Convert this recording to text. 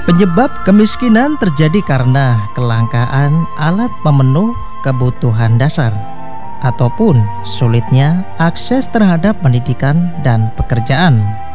Penyebab kemiskinan terjadi karena kelangkaan alat pemenuh kebutuhan dasar ataupun sulitnya akses terhadap pendidikan dan pekerjaan.